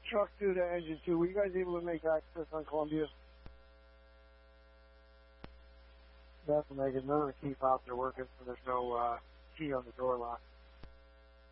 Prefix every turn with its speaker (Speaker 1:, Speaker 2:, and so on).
Speaker 1: Truck 2 to Engine 2. Were you guys able to make access on Columbia? That's Megan. None of the key fobs are working, so there's no key on the door lock.